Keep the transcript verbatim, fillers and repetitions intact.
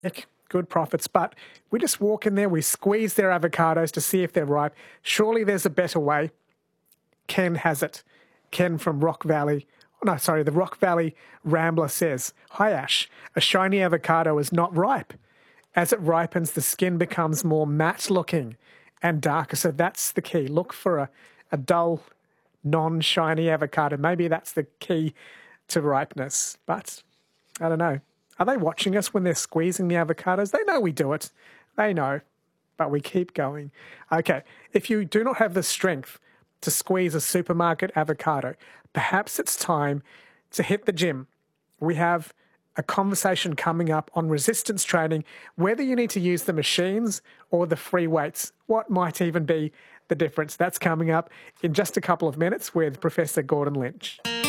Heck, good profits. But we just walk in there, we squeeze their avocados to see if they're ripe. Surely there's a better way. Ken has it. Ken from Rock Valley. Oh, no, sorry, the Rock Valley Rambler says, "Hi, Ash. A shiny avocado is not ripe. As it ripens, the skin becomes more matte looking and darker." So that's the key. Look for a, a dull, non-shiny avocado. Maybe that's the key to ripeness. But I don't know. Are they watching us when they're squeezing the avocados? They know we do it. They know. But we keep going. Okay, if you do not have the strength to squeeze a supermarket avocado, perhaps it's time to hit the gym. We have a conversation coming up on resistance training, whether you need to use the machines or the free weights. What might even be the difference? That's coming up in just a couple of minutes with Professor Gordon Lynch.